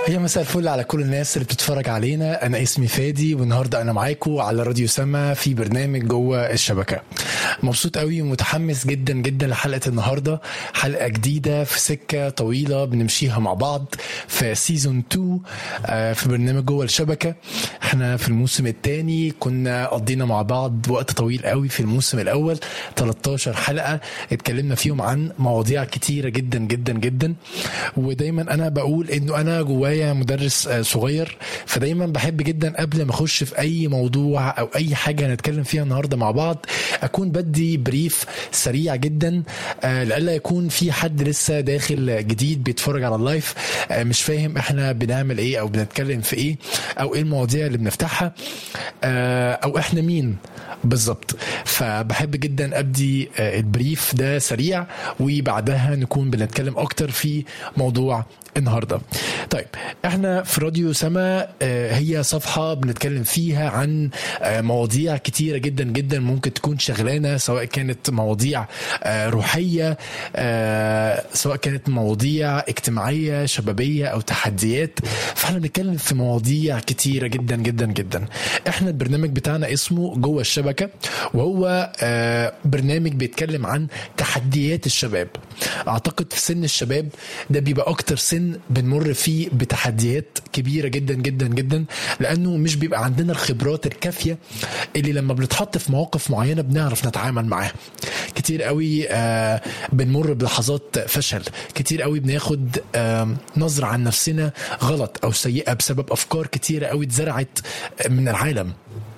يا مساء الفل على كل الناس اللي بتتفرج علينا. انا اسمي فادي والنهارده انا معاكم على راديو سما في برنامج جوه الشبكه. مبسوط قوي ومتحمس جدا جدا لحلقه النهارده، حلقه جديده في سكه طويله بنمشيها مع بعض في سيزون 2 في برنامج جوه الشبكه. احنا في الموسم الثاني كنا قضينا مع بعض وقت طويل قوي. في الموسم الاول 13 حلقه اتكلمنا فيهم عن مواضيع كتيره جدا جدا جدا. ودايما انا بقول انه انا جوايا مدرس صغير، فدايما بحب جدا قبل ما اخش في اي موضوع او اي حاجه هنتكلم فيها النهارده مع بعض اكون بدي بريف سريع جدا، لألا يكون في حد لسه داخل جديد بيتفرج على اللايف مش فاهم احنا بنعمل ايه او بنتكلم في ايه او ايه المواضيع اللي بنفتحها او احنا مين بالظبط. فبحب جدا ابدي البريف ده سريع وبعدها نكون بنتكلم اكتر في موضوع النهارده. طيب احنا في راديو سما هي صفحه بنتكلم فيها عن مواضيع كتيره جدا جدا ممكن تكون شغلانه، سواء كانت مواضيع روحيه، سواء كانت مواضيع اجتماعيه شبابيه او تحديات. فاحنا بنتكلم في مواضيع كتيره جدا جدا جدا. احنا البرنامج بتاعنا اسمه جوه الشبكه، وهو برنامج بيتكلم عن تحديات الشباب. اعتقد في سن الشباب ده بيبقى اكتر سن بنمر فيه بتحديات كبيرة جدا جدا جدا، لأنه مش بيبقى عندنا الخبرات الكافية اللي لما بنتحط في مواقف معينة بنعرف نتعامل معها. كتير قوي بنمر بلحظات فشل، كتير قوي بناخد نظرة عن نفسنا غلط أو سيئة بسبب أفكار كتيرة قوي اتزرعت من العالم،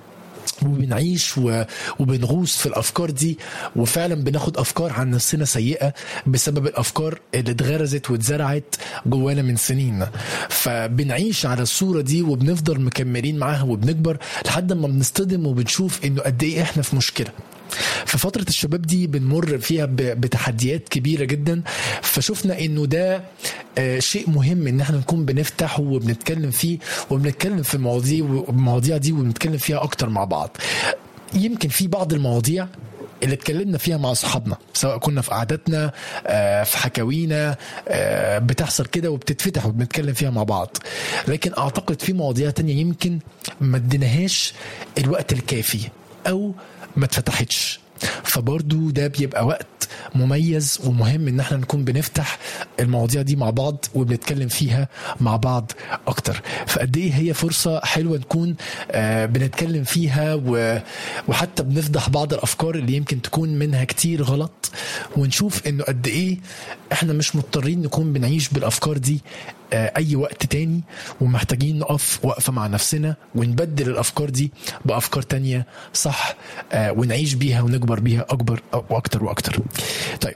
وبنعيش وبنغوص في الأفكار دي، وفعلا بناخد أفكار عن نفسنا سيئة بسبب الأفكار اللي اتغرزت واتزرعت جوانا من سنين. فبنعيش على الصورة دي وبنفضل مكملين معاها وبنكبر لحد ما بنصطدم وبنشوف إنه قد إيه إحنا في مشكلة. ففترة الشباب دي بنمر فيها بتحديات كبيرة جدا، فشوفنا انه ده شيء مهم ان احنا نكون بنفتح وبنتكلم فيه وبنتكلم في المواضيع دي وبنتكلم فيها اكتر مع بعض. يمكن في بعض المواضيع اللي اتكلمنا فيها مع صحابنا، سواء كنا في قعدتنا في حكاوينا بتحصل كده وبتتفتح وبنتكلم فيها مع بعض، لكن اعتقد في مواضيع تانية يمكن ما اديناهاش الوقت الكافي او ما اتفتحتش. فبرضو ده بيبقى وقت مميز ومهم ان احنا نكون بنفتح المواضيع دي مع بعض وبنتكلم فيها مع بعض اكتر. فقد ايه هي فرصة حلوة نكون بنتكلم فيها وحتى بنفضح بعض الافكار اللي يمكن تكون منها كتير غلط، ونشوف انه قد ايه احنا مش مضطرين نكون بنعيش بالافكار دي اي وقت تاني، ومحتاجين نقف وقفة مع نفسنا ونبدل الافكار دي بافكار تانية صح، ونعيش بيها ونكبر بيها اكبر واكتر واكتر. طيب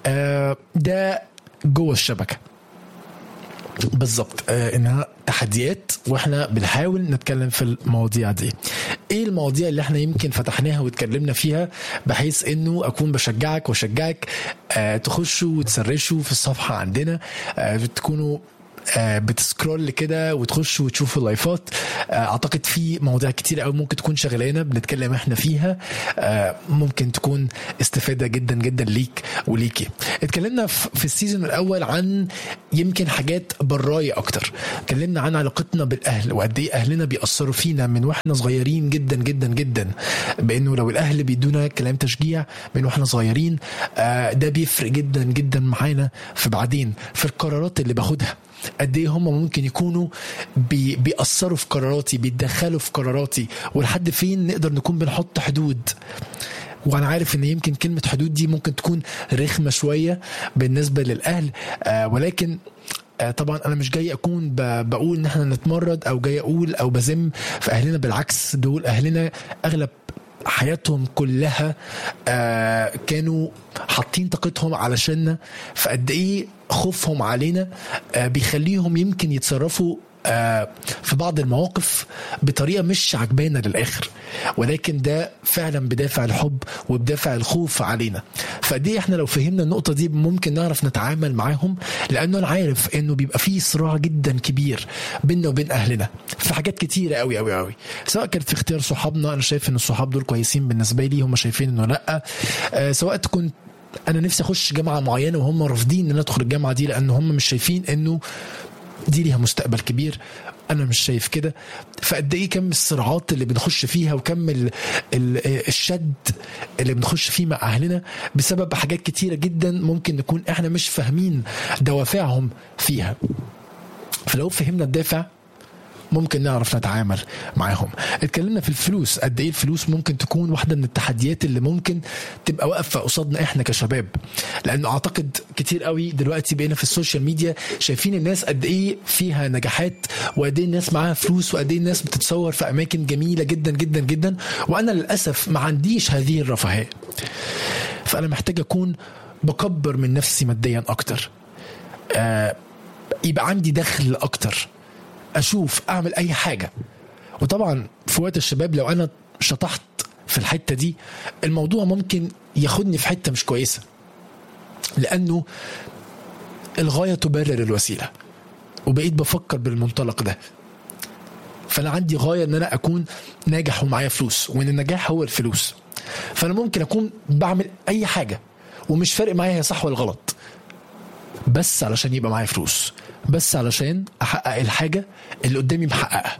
ده جوه الشبكة بالظبط، انها تحديات واحنا بنحاول نتكلم في المواضيع دي. ايه المواضيع اللي احنا يمكن فتحناها واتكلمنا فيها، بحيث انه اكون بشجعك وشجعك تخشوا وتسرشوا في الصفحة عندنا، تكونوا بتسكرول كده وتخشوا وتشوفوا اللايفات. اعتقد في مواضيع كتير قوي ممكن تكون شغلانه بنتكلم احنا فيها، ممكن تكون استفاده جدا جدا ليك وليكي. اتكلمنا في السيزون الاول عن يمكن حاجات برايه اكتر، اتكلمنا عن علاقتنا بالاهل وقد ايه اهلنا بيأثروا فينا من واحنا صغيرين جدا جدا جدا، بانه لو الاهل بيدونا كلام تشجيع من واحنا صغيرين ده بيفرق جدا جدا معانا في بعدين في القرارات اللي باخدها. قد ايه هم ممكن يكونوا بيأثروا في قراراتي، بيتدخلوا في قراراتي، ولحد فين نقدر نكون بنحط حدود. وانا عارف ان يمكن كلمة حدود دي ممكن تكون رخمة شوية بالنسبة للأهل، ولكن طبعا انا مش جاي اكون بقول ان احنا نتمرد او جاي اقول او بذم في اهلنا، بالعكس دول اهلنا اغلب حياتهم كلها كانوا حاطين طاقتهم علشاننا. فقد ايه خوفهم علينا بيخليهم يمكن يتصرفوا في بعض المواقف بطريقة مش عجبانة للآخر، ولكن ده فعلا بدافع الحب وبدافع الخوف علينا. فدي احنا لو فهمنا النقطة دي ممكن نعرف نتعامل معاهم، لأنه أنا عارف أنه بيبقى فيه صراع جدا كبير بيننا وبين أهلنا في حاجات كتيرة قوي قوي قوي، سواء كانت في اختيار صحابنا. أنا شايف أن الصحاب دول كويسين بالنسبة لي، هم شايفين أنه لأ. سواء تكون أنا نفسي أخش جامعة معينة وهم رافضين أن أدخل الجامعة دي لأن هم مش شايفين أنه دي ليها مستقبل كبير، انا مش شايف كده. فقد ايه كم الصراعات اللي بنخش فيها، وكم الشد اللي بنخش فيه مع اهلنا بسبب حاجات كتيرة جدا ممكن نكون احنا مش فاهمين دوافعهم فيها. فلو فهمنا الدافع ممكن نعرف نتعامل معاهم. اتكلمنا في الفلوس، قد ايه الفلوس ممكن تكون واحدة من التحديات اللي ممكن تبقى واقفة قصادنا احنا كشباب، لانه اعتقد كتير قوي دلوقتي بقينا في السوشيال ميديا شايفين الناس قد ايه فيها نجاحات، وقد ايه الناس معاها فلوس، وقد ايه الناس بتتصور في اماكن جميلة جدا جدا جدا، وانا للاسف ما عنديش هذه الرفاهية. فانا محتاج اكون بكبر من نفسي ماديا اكتر، يبقى عندي دخل اكتر، اشوف اعمل اي حاجة. وطبعا في وقت الشباب لو انا شطحت في الحتة دي الموضوع ممكن ياخدني في حتة مش كويسة، لانه الغاية تبرر الوسيلة، وبقيت بفكر بالمنطلق ده. فانا عندي غاية ان انا اكون ناجح ومعايا فلوس، وان النجاح هو الفلوس. فانا ممكن اكون بعمل اي حاجة ومش فارق معايا هي صح ولا غلط، بس علشان يبقى معايا فلوس، بس علشان احقق الحاجة اللي قدامي محققها.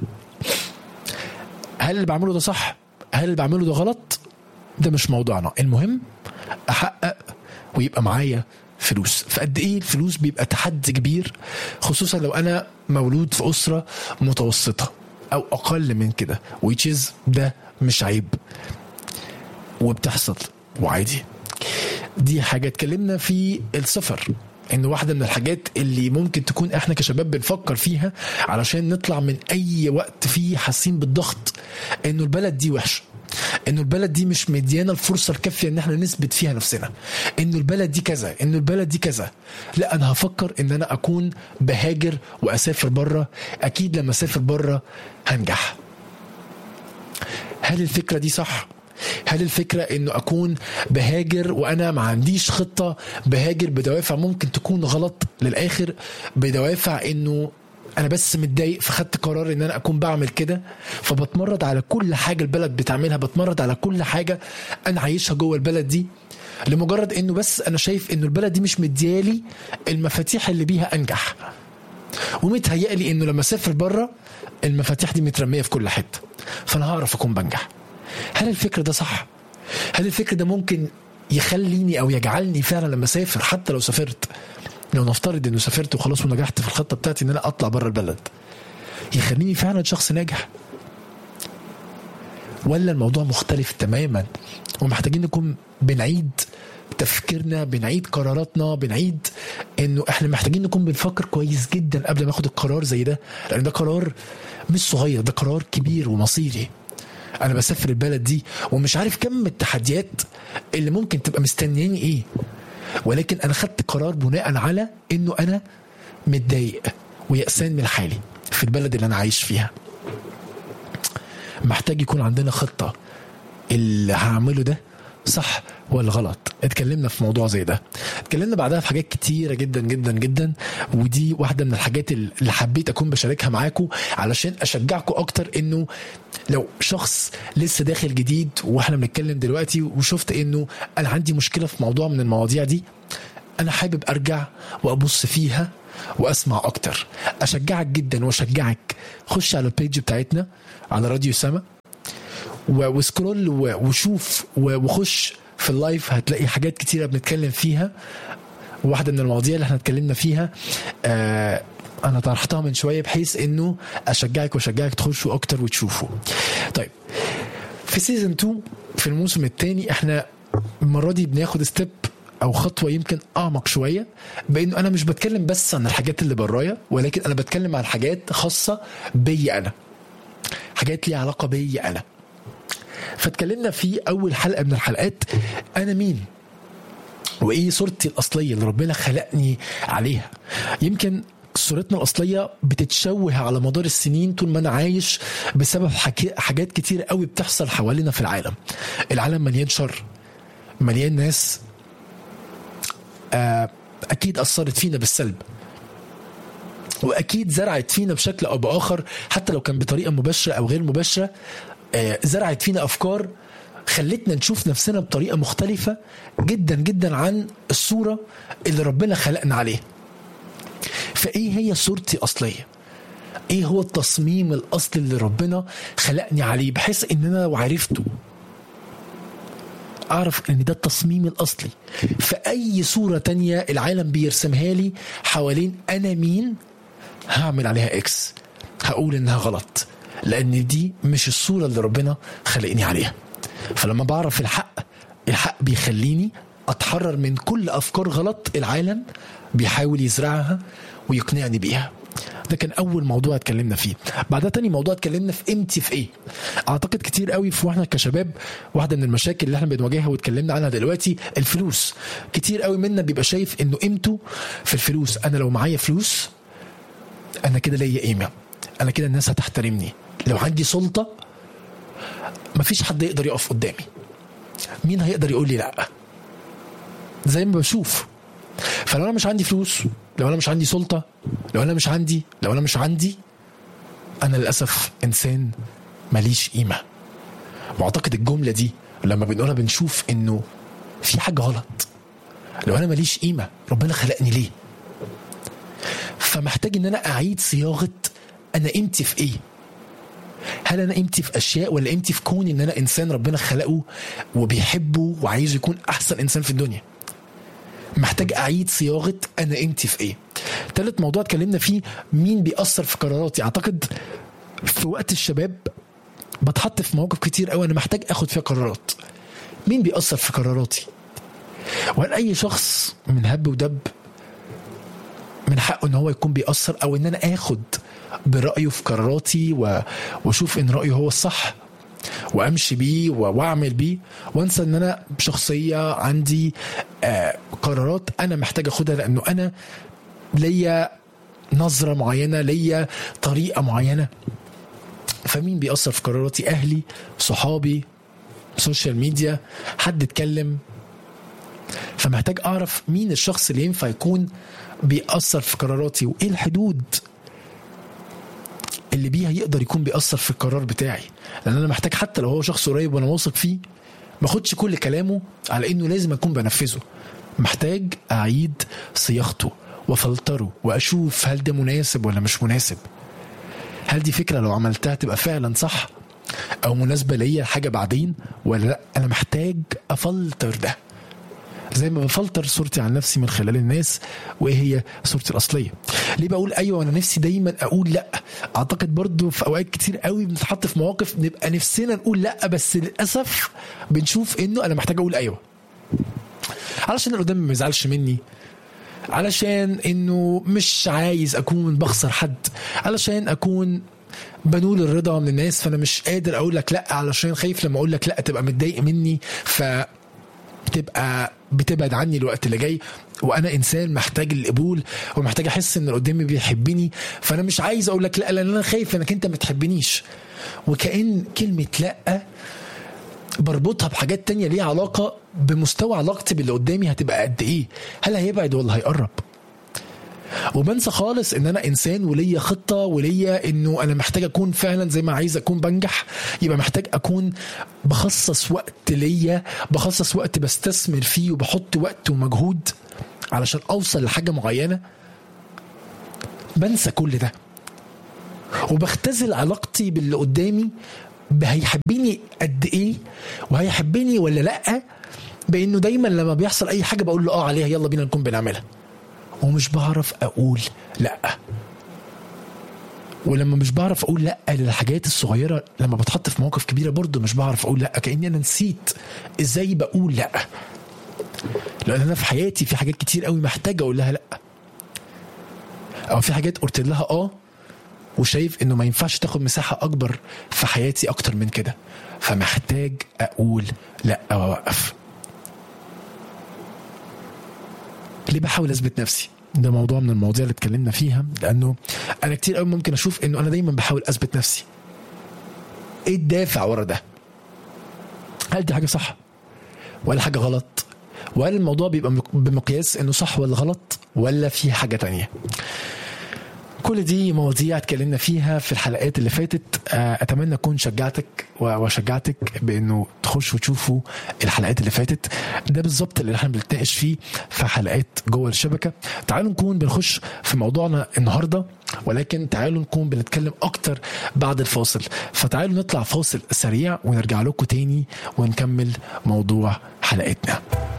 هل اللي بعمله ده صح؟ هل اللي بعمله ده غلط؟ ده مش موضوعنا، المهم احقق ويبقى معايا فلوس. فقد ايه الفلوس بيبقى تحدي كبير، خصوصا لو انا مولود في اسرة متوسطة او اقل من كده، which is ده مش عيب وبتحصل وعادي. دي حاجة. اتكلمنا في السفر، انه واحدة من الحاجات اللي ممكن تكون احنا كشباب بنفكر فيها علشان نطلع من اي وقت فيه حاسين بالضغط، انه البلد دي وحش، انه البلد دي مش مديانا الفرصة الكافية ان احنا نثبت فيها نفسنا، انه البلد دي كذا، انه البلد دي كذا. لا، انا هفكر ان انا اكون بهاجر واسافر برا. اكيد لما اسافر برا هنجح. هل الفكرة دي صح؟ هل الفكرة انه اكون بهاجر وانا ما عنديش خطة، بهاجر بدوافع ممكن تكون غلط للاخر، بدوافع انه انا بس متضايق فخدت قرار ان انا اكون بعمل كده، فبتمرد على كل حاجة البلد بتعملها، بتمرد على كل حاجة انا عايشها جوه البلد دي، لمجرد انه بس انا شايف انه البلد دي مش مديالي المفاتيح اللي بيها انجح، ومتهيألي انه لما اسافر بره المفاتيح دي مترمية في كل حتة، فانا هعرف اكون بنجح. هل الفكر ده صح؟ هل الفكر ده ممكن يخليني او يجعلني فعلا لما اسافر، حتى لو سافرت، لو نفترض انه سافرت وخلاص ونجحت في الخطة بتاعتي ان انا اطلع بره البلد، يخليني فعلا شخص ناجح؟ ولا الموضوع مختلف تماما ومحتاجين نكون بنعيد تفكيرنا، بنعيد قراراتنا، بنعيد انه احنا محتاجين نكون بنفكر كويس جدا قبل ما اخد القرار زي ده، لان ده قرار مش صغير، ده قرار كبير ومصيري. انا بسافر البلد دي ومش عارف كم التحديات اللي ممكن تبقى مستنياني ايه، ولكن انا خدت قرار بناء على انه انا متضايق ويأسان من حالي في البلد اللي انا عايش فيها. محتاج يكون عندنا خطة، اللي هعمله ده صح ولا غلط. اتكلمنا في موضوع زي ده، اتكلمنا بعدها في حاجات كتيرة جدا جدا جدا، ودي واحدة من الحاجات اللي حبيت اكون بشاركها معاكم علشان اشجعكم اكتر، انه لو شخص لسه داخل جديد واحنا بنتكلم دلوقتي وشفت انه انا عندي مشكلة في موضوع من المواضيع دي، انا حابب ارجع وابص فيها واسمع اكتر. اشجعك جدا واشجعك خش على البيج بتاعتنا على راديو سما وسكرول وشوف وخش في اللايف، هتلاقي حاجات كتيرة بنتكلم فيها. واحدة من المواضيع اللي احنا اتكلمنا فيها انا طرحتها من شوية بحيث انه اشجعك واشجعك تخشوا اكتر وتشوفوا. طيب، في سيزن 2 في الموسم الثاني احنا المرة دي بناخد ستيب او خطوة يمكن اعمق شوية، بانه انا مش بتكلم بس عن الحاجات اللي برايا، ولكن انا بتكلم عن حاجات خاصة بي انا، حاجات ليها علاقة بي انا. فاتكلمنا في اول حلقة من الحلقات انا مين وايه صورتي الاصلية اللي ربنا خلقني عليها. يمكن صورتنا الاصلية بتتشوه على مدار السنين طول ما انا عايش بسبب حاجات كتير قوي بتحصل حوالينا في العالم. العالم مليان شر، مليان ناس اكيد اثرت فينا بالسلب، واكيد زرعت فينا بشكل او باخر، حتى لو كان بطريقة مباشرة او غير مباشرة، زرعت فينا أفكار خلتنا نشوف نفسنا بطريقة مختلفة جدا جدا عن الصورة اللي ربنا خلقنا عليها. فايه هي صورتي اصليه؟ ايه هو التصميم الاصلي اللي ربنا خلقني عليه، بحيث ان انا لو عرفته اعرف ان ده التصميم الاصلي. فاي صورة تانية العالم بيرسمها لي حوالين انا مين، هعمل عليها اكس، هقول انها غلط، لان دي مش الصورة اللي ربنا خلقني عليها. فلما بعرف الحق بيخليني اتحرر من كل افكار غلط العالم بيحاول يزرعها ويقنعني بيها. ده كان اول موضوع اتكلمنا فيه. بعدها تاني موضوع اتكلمنا في قيمتي في ايه. اعتقد كتير قوي في واحنا كشباب واحده من المشاكل اللي احنا بنواجهها واتكلمنا عنها دلوقتي الفلوس. كتير قوي منا بيبقى شايف انه قيمته في الفلوس. انا لو معايا فلوس انا كده ليا قيمه، انا كده الناس هتحترمني. لو عندي سلطه مفيش حد يقدر يقف قدامي. مين هيقدر يقول لي لا؟ زي ما بشوف. فلو انا مش عندي فلوس، لو انا مش عندي سلطه، لو انا مش عندي انا للاسف انسان ماليش قيمه. واعتقد الجمله دي لما بنقولها بنشوف انه في حاجه غلط. لو انا ماليش قيمه ربنا خلقني ليه؟ فمحتاج ان انا اعيد صياغه انا قيمتي في ايه. هل انا قيمتي في اشياء، ولا قيمتي في كون ان انا انسان ربنا خلقه وبيحبه وعايز يكون احسن انسان في الدنيا؟ محتاج اعيد صياغه انا قيمتي في ايه. ثالث موضوع اتكلمنا فيه مين بيأثر في قراراتي. اعتقد في وقت الشباب بتحط في مواقف كتير قوي انا محتاج اخد فيها قرارات. مين بيأثر في قراراتي؟ وهل اي شخص من هب ودب من حقه ان هو يكون بيأثر، او ان انا اخد برأيه في قراراتي واشوف ان رأيه هو الصح وامشي بيه واعمل بيه، وانسى ان انا شخصية عندي قرارات انا محتاج اخدها لانه انا ليا نظرة معينة، ليا طريقة معينة. فمين بيأثر في قراراتي؟ اهلي، صحابي، سوشيال ميديا، حد اتكلم. فمحتاج اعرف مين الشخص اللي ينفع يكون بيأثر في قراراتي، وايه الحدود اللي بيها يقدر يكون بيأثر في القرار بتاعي. لان انا محتاج حتى لو هو شخص قريب وانا واثق فيه ما اخدش كل كلامه على انه لازم اكون بنفذه. محتاج اعيد صياغته وفلتره واشوف هل ده مناسب ولا مش مناسب. هل دي فكرة لو عملتها تبقى فعلا صح او مناسبة ليا حاجة بعدين ولا لا. انا محتاج افلتر ده زي ما بفلتر صورتي عن نفسي من خلال الناس وايه هي صورتي الاصليه. ليه بقول ايوه وانا نفسي دايما اقول لا؟ اعتقد برضو في اوقات كتير قوي بنتحط في مواقف نبقى نفسنا نقول لا، بس للاسف بنشوف انه انا محتاج اقول ايوه علشان اللي قدامي ما يزعلش مني، علشان انه مش عايز اكون بخسر حد، علشان اكون بنول الرضا من الناس. فانا مش قادر اقول لك لا علشان خايف لما اقول لك لا تبقى متضايق مني تبقى بتبعد عني الوقت اللي جاي. وانا انسان محتاج القبول ومحتاج احس ان اللي قدامي بيحبني، فانا مش عايز اقول لك لا لان انا خايف انك انت ما تحبنيش. وكأن كلمة لا بربطها بحاجات تانية ليها علاقة بمستوى علاقتي باللي قدامي هتبقى قد ايه، هل هيبعد ولا هيقرب. وبنسى خالص ان انا انسان وليا خطة وليا انه انا محتاج اكون فعلا زي ما عايز اكون بنجح. يبقى محتاج اكون بخصص وقت ليا، بخصص وقت بستثمر فيه وبحط وقت ومجهود علشان اوصل لحاجة معينة. بنسى كل ده وبختزل علاقتي باللي قدامي هيحبني قد ايه وهيحبني ولا لا، بانه دايما لما بيحصل اي حاجة بقول له عليها يلا بينا نكون بنعملها، ومش بعرف اقول لا. ولما مش بعرف اقول لا للحاجات الصغيرة، لما بتحط في مواقف كبيرة برضو مش بعرف اقول لا، كأني انا نسيت ازاي بقول لا. لان انا في حياتي في حاجات كتير قوي محتاج اقول لها لا، او في حاجات قلت لها وشايف انه ما ينفعش تاخد مساحة اكبر في حياتي اكتر من كده، فمحتاج اقول لا واوقف. ليه بحاول اثبت نفسي؟ ده موضوع من المواضيع اللي اتكلمنا فيها، لانه انا كتير قوي ممكن اشوف انه انا دايما بحاول اثبت نفسي. ايه الدافع ورا ده؟ هل دي حاجة صح ولا حاجة غلط؟ وهل الموضوع بيبقى بمقياس انه صح ولا غلط، ولا في حاجة تانية؟ كل دي مواضيع اتكلمنا فيها في الحلقات اللي فاتت. اتمنى اكون شجعتك وشجعتك بانه تخش وتشوفوا الحلقات اللي فاتت. ده بالظبط اللي احنا بنتناقش فيه في حلقات جوه الشبكة. تعالوا نكون بنخش في موضوعنا النهاردة، ولكن تعالوا نكون بنتكلم اكتر بعد الفاصل. فتعالوا نطلع فاصل سريع ونرجع لكم تاني ونكمل موضوع حلقتنا.